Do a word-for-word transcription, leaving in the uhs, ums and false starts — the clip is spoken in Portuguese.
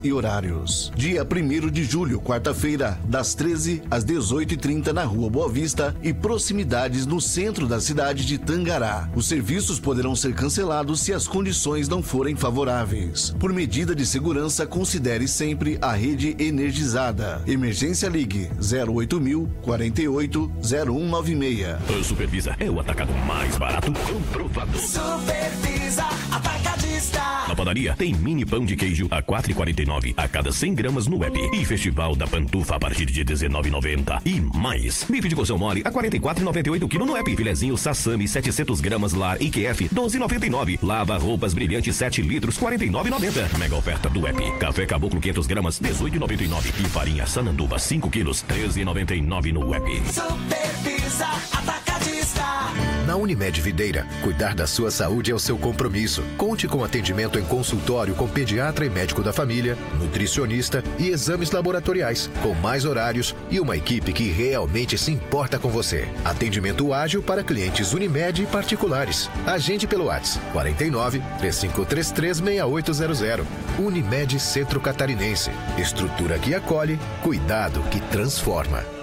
E horários. Dia primeiro de julho, quarta-feira, das treze às dezoito e trinta na Rua Boa Vista e proximidades no centro da cidade de Tangará. Os serviços poderão ser cancelados se as condições não forem favoráveis. Por medida de segurança, considere sempre a rede energizada. Emergência Ligue zero oito mil, quarenta e oito, zero um nove seis. A Supervisa é o atacado mais barato comprovado. Supervisa Atacadista. Na padaria tem mini pão de queijo a quatro reais e quarenta e nove centavos a cada cem gramas no app. E Festival da Pantufa a partir de dezenove reais e noventa centavos. E mais. Bife de coração mole a quarenta e quatro reais e noventa e oito centavos no app. Filezinho Sassami setecentos gramas Lar I Q F doze reais e noventa e nove centavos. Lava roupas brilhantes sete litros quarenta e nove reais e noventa centavos. Mega oferta do app. Café Caboclo quinhentas gramas dezoito reais e noventa e nove centavos. E farinha Sananduva cinco quilos treze reais e noventa e nove centavos no app. Supervisa Atacadista. Na Unimed Videira, cuidar da sua saúde é o seu compromisso. Conte com atendimento em consultório com pediatra e médico da família, nutricionista e exames laboratoriais, com mais horários e uma equipe que realmente se importa com você. Atendimento ágil para clientes Unimed e particulares. Agende pelo WhatsApp quarenta e nove, três cinco três três, seis oito zero zero. Unimed Centro Catarinense. Estrutura que acolhe, cuidado que transforma.